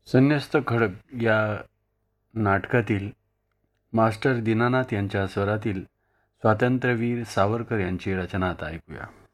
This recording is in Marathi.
संन्यस्त खडक या नाटकातील मास्टर दीनानाथ यांच्या स्वरातील स्वातंत्र्यवीर सावरकर यांची रचना आता ऐकूया.